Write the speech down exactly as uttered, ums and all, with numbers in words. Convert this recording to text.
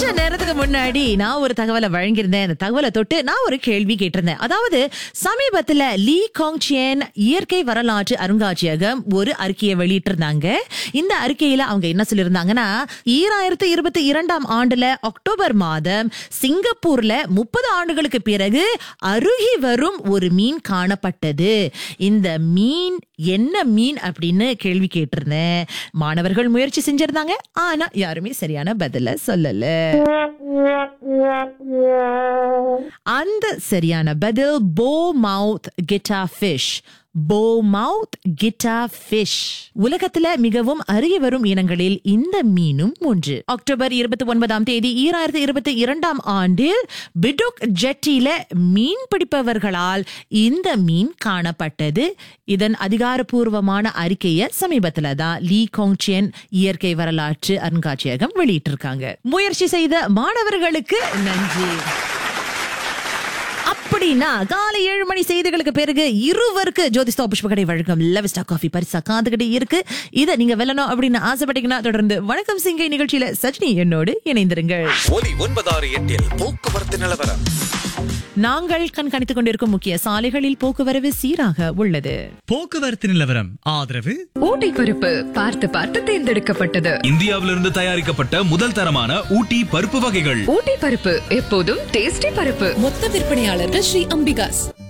கொஞ்ச நேரத்துக்கு முன்னாடி நான் ஒரு தகவலை வழங்கியிருந்தேன். அந்த தகவலை தொட்டு நான் ஒரு கேள்வி கேட்டிருந்தேன். அதாவது சமீபத்துல லீ காங் சியன் இயற்கை வரலாற்று அருங்காட்சியகம் ஒரு அறிக்கையை வெளியிட்டிருந்தாங்க. இந்த அறிக்கையில அவங்க என்ன சொல்லியிருந்தாங்கன்னா, ஈராயிரத்தி இருபத்தி இரண்டாம் ஆண்டுல அக்டோபர் மாதம் சிங்கப்பூர்ல முப்பது ஆண்டுகளுக்கு பிறகு அருகி வரும் ஒரு மீன் காணப்பட்டது. இந்த மீன் என்ன மீன் அப்படின்னு கேள்வி கேட்டிருந்தேன். மாணவர்கள் முயற்சி செஞ்சிருந்தாங்க. ஆனா யாருமே சரியான பதில சொல்லல. அந்த சரியான பதில் போ மவுத் கிட்டா ஃபிஷ். போ மவுத் கிட்டா ஃபிஷ் உலகத்துல மிகவும் அருகி வரும் இனங்களில் இந்த மீனும் ஒன்று. அக்டோபர் இருபத்தி ஒன்பதாம் தேதி ஈராயிரத்தி இருபத்தி இரண்டாம் ஆண்டில் பிடுக் ஜெட்டில மீன் பிடிப்பவர்களால் இந்த மீன் காணப்பட்டது. இதன் அதிகாரப்பூர்வமான அறிக்கையை சமீபத்துல தான் லீ காங் சியன் இயற்கை வரலாற்று அருங்காட்சியகம் வெளியிட்டிருக்காங்க. முயற்சி செய்த மாணவர்களுக்கு நன்றி. அப்படின்னா காலை ஏழு மணி செய்திகளுக்கு பிறகு இருவருக்கு ஜோதிஸ்தா புஷ்பகடை வழங்கும் லெவிஸ்டா காஃபி பரிசா காதுகிட்டே இருக்கு. இதை நீங்க வெல்லணும் அப்படின்னு ஆசைப்பட்டீங்கன்னா தொடர்ந்து வணக்கம் சிங்கை நிகழ்ச்சியில சஜினி என்னோடு இணைந்திருங்கள். ஒலி ஒன்பதாறு எட்டில் போக்குவரத்து நிலவரம். நாங்கள் கண்காணித்துக் கொண்டிருக்கும் முக்கிய சாலைகளில் போக்குவரவு சீராக உள்ளது. போக்குவரத்து நிலவரம் ஆதரவு ஊட்டி பருப்பு பார்த்து பார்த்து தேர்ந்தெடுக்கப்பட்டது. இந்தியாவிலிருந்து தயாரிக்கப்பட்ட முதல் தரமான ஊட்டி பருப்பு வகைகள். ஊட்டி பருப்பு எப்போதும் டேஸ்டி பருப்பு. மொத்த விற்பனையாளர்கள் ஸ்ரீ அம்பிகாஸ்.